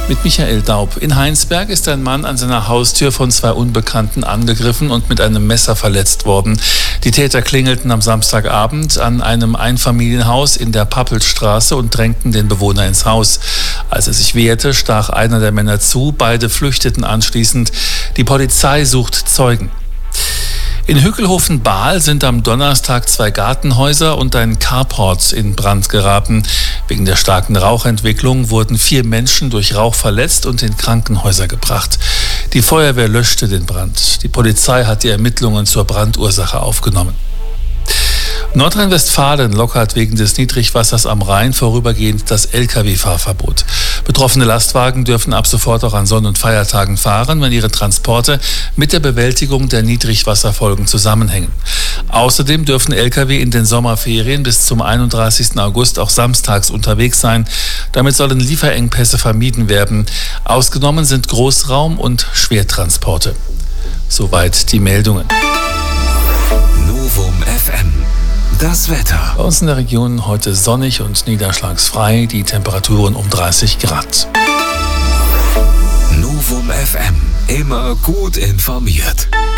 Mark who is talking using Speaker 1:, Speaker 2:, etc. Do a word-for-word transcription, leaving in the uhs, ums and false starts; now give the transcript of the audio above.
Speaker 1: Mit Michael Daub. In Heinsberg ist ein Mann an seiner Haustür von zwei Unbekannten angegriffen und mit einem Messer verletzt worden. Die Täter klingelten am Samstagabend an einem Einfamilienhaus in der Pappelstraße und drängten den Bewohner ins Haus. Als er sich wehrte, stach einer der Männer zu. Beide flüchteten anschließend. Die Polizei sucht Zeugen. In Hückelhofen-Bahl sind am Donnerstag zwei Gartenhäuser und ein Carport in Brand geraten. Wegen der starken Rauchentwicklung wurden vier Menschen durch Rauch verletzt und in Krankenhäuser gebracht. Die Feuerwehr löschte den Brand. Die Polizei hat die Ermittlungen zur Brandursache aufgenommen. Nordrhein-Westfalen lockert wegen des Niedrigwassers am Rhein vorübergehend das L K W-Fahrverbot. Betroffene Lastwagen dürfen ab sofort auch an Sonn- und Feiertagen fahren, wenn ihre Transporte mit der Bewältigung der Niedrigwasserfolgen zusammenhängen. Außerdem dürfen L K W in den Sommerferien bis zum einunddreißigsten August auch samstags unterwegs sein. Damit sollen Lieferengpässe vermieden werden. Ausgenommen sind Großraum- und Schwertransporte. Soweit die Meldungen.
Speaker 2: Novum F M. Das Wetter.
Speaker 1: Bei uns in der Region heute sonnig und niederschlagsfrei, die Temperaturen um dreißig Grad.
Speaker 2: Novum F M. Immer gut informiert.